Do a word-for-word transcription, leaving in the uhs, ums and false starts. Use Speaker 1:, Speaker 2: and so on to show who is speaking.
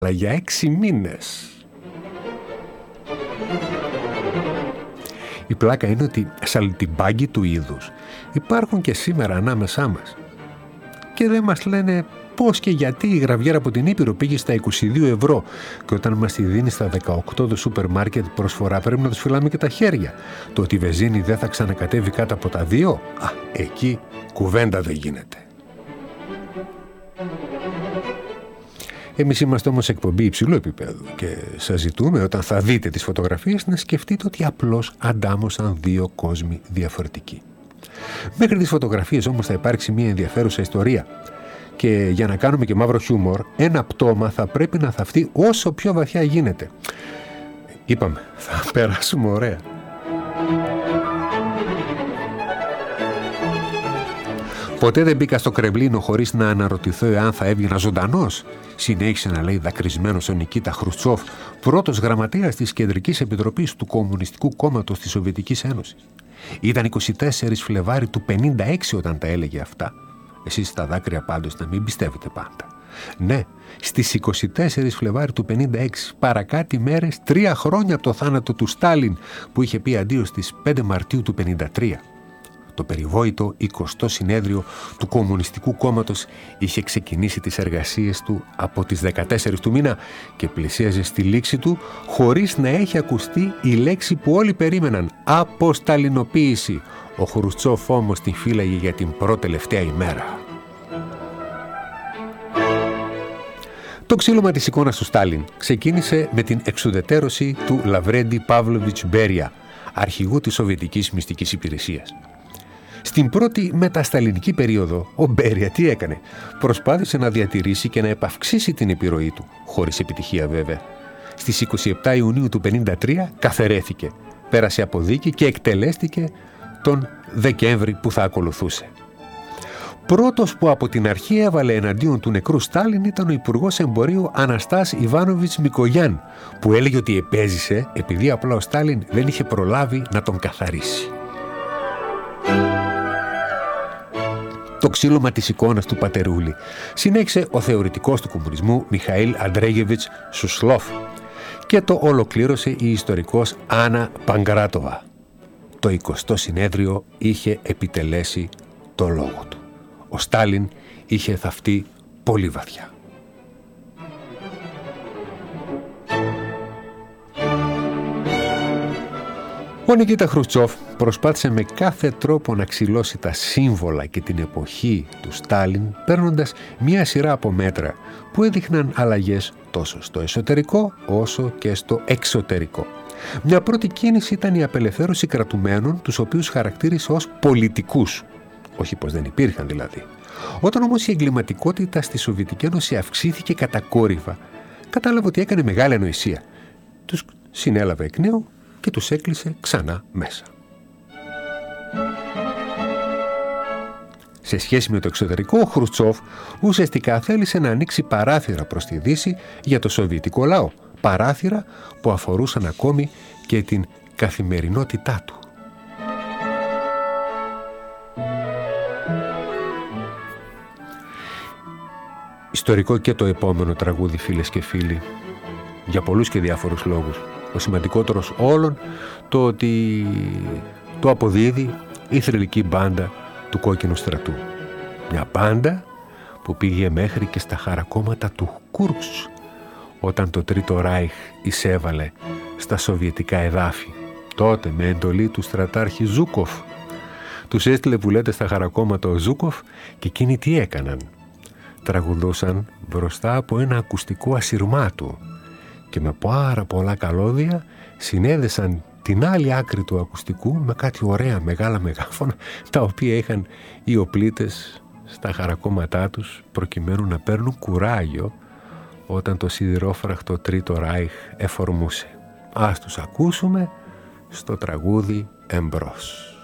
Speaker 1: αλλά για έξι μήνες. Η πλάκα είναι ότι σαλτιμπάγκοι του είδους υπάρχουν και σήμερα ανάμεσά μας. Και δεν μας λένε πώς και γιατί η γραβιέρα από την Ήπειρο πήγε στα είκοσι δύο ευρώ και όταν μας τη δίνει στα δεκαοκτώ το σούπερ μάρκετ προσφορά πρέπει να τους φυλάμε και τα χέρια. Το ότι η βενζίνη δεν θα ξανακατέβει κάτω από τα δύο, α, εκεί κουβέντα δεν γίνεται. Εμείς είμαστε όμως εκπομπή υψηλού επίπεδου και σας ζητούμε όταν θα δείτε τις φωτογραφίες να σκεφτείτε ότι απλώς αντάμωσαν δύο κόσμοι διαφορετικοί. Μέχρι τις φωτογραφίες όμως θα υπάρξει μια ενδιαφέρουσα ιστορία και για να κάνουμε και μαύρο χιούμορ, ένα πτώμα θα πρέπει να θαυτεί όσο πιο βαθιά γίνεται. Είπαμε, θα περάσουμε ωραία. Ποτέ δεν μπήκα στο Κρεμλίνο χωρίς να αναρωτηθώ εάν θα έβγαινα ζωντανός, συνέχισε να λέει δακρυσμένος ο Νικίτα Χρουτσόφ, πρώτος γραμματέας της Κεντρικής Επιτροπής του Κομμουνιστικού Κόμματος της Σοβιετικής Ένωσης. Ήταν είκοσι τέσσερις Φλεβάρι του πενήντα έξι όταν τα έλεγε αυτά. Εσείς στα δάκρυα πάντως να μην πιστεύετε πάντα. Ναι, στις είκοσι τέσσερις Φλεβάρι του πενήντα έξι, παρακάτι μέρες, τρία χρόνια από το θάνατο του Στάλιν που είχε πει αντίο στις πέντε Μαρτίου του πενήντα τρία. Το περιβόητο εικοστό συνέδριο του Κομμουνιστικού Κόμματος είχε ξεκινήσει τις εργασίες του από τις δεκατέσσερις του μήνα και πλησίαζε στη λήξη του χωρίς να έχει ακουστεί η λέξη που όλοι περίμεναν, αποσταλινοποίηση. Ο Χρουτσόφ όμως την φύλαγε για την πρώτη-τελευταία ημέρα. Το ξύλωμα της εικόνας του Στάλιν ξεκίνησε με την εξουδετερώση του Λαβρέντι Παύλοβιτς Μπέρια, αρχηγού της Σοβιετικής Μυστικής Υπηρεσίας. Στην πρώτη μετασταλινική περίοδο, ο Μπέρια τι έκανε? Προσπάθησε να διατηρήσει και να επαυξήσει την επιρροή του, χωρίς επιτυχία βέβαια. Στις είκοσι επτά Ιουνίου του πενήντα τρία καθαιρέθηκε, πέρασε από δίκη και εκτελέστηκε τον Δεκέμβρη που θα ακολουθούσε. Πρώτος που από την αρχή έβαλε εναντίον του νεκρού Στάλιν ήταν ο Υπουργός Εμπορίου Αναστάς Ιβάνοβιτς Μικογιάν, που έλεγε ότι επέζησε επειδή απλά ο Στάλιν δεν είχε προλάβει να τον καθαρίσει. Το ξύλωμα της εικόνας του πατερούλη συνέχισε ο θεωρητικός του κομμουνισμού Μιχαήλ Αντρέγεβιτς Σουσλόφ και το ολοκλήρωσε η ιστορικός Άννα Παγκράτοβα. Το εικοστό συνέδριο είχε επιτελέσει το λόγο του. Ο Στάλιν είχε θαυτεί πολύ βαθιά. Ο Νικίτα Χρουτσόφ προσπάθησε με κάθε τρόπο να ξυλώσει τα σύμβολα και την εποχή του Στάλιν, παίρνοντας μία σειρά από μέτρα που έδειχναν αλλαγές τόσο στο εσωτερικό όσο και στο εξωτερικό. Μια πρώτη κίνηση ήταν η απελευθέρωση κρατουμένων, τους οποίους χαρακτήρισε ως πολιτικούς. Όχι πως δεν υπήρχαν δηλαδή. Όταν όμως η εγκληματικότητα στη Σοβιετική Ένωση αυξήθηκε κατακόρυφα, κατάλαβε ότι έκανε μεγάλη ανοησία. Τους συνέλαβε εκ νέου και τους έκλεισε ξανά μέσα. Σε σχέση με το εξωτερικό, ο Χρουτσόφ ουσιαστικά θέλησε να ανοίξει παράθυρα προς τη Δύση για το σοβιετικό λαό. Παράθυρα που αφορούσαν ακόμη και την καθημερινότητά του. Ιστορικό και το επόμενο τραγούδι, φίλες και φίλοι, για πολλούς και διάφορους λόγους. Ο σημαντικότερος όλων, το ότι το αποδίδει η θρυλική μπάντα του Κόκκινου Στρατού. Μια μπάντα που πήγε μέχρι και στα χαρακόμματα του Κούρσκ όταν το Τρίτο Ράιχ εισέβαλε στα σοβιετικά εδάφη. Τότε με εντολή του στρατάρχη Ζούκοφ. Τους έστειλε που λέτε στα χαρακόμματα ο Ζούκοφ και εκείνοι τι έκαναν? Τραγουδούσαν μπροστά από ένα ακουστικό ασυρμάτου και με πάρα πολλά καλώδια συνέδεσαν την άλλη άκρη του ακουστικού με κάτι ωραία μεγάλα μεγάφωνα τα οποία είχαν οι οπλίτες στα χαρακόμματά τους προκειμένου να παίρνουν κουράγιο όταν το σιδηρόφραχτο Τρίτο Ράιχ εφορμούσε. Ας τους ακούσουμε στο τραγούδι «Εμπρός».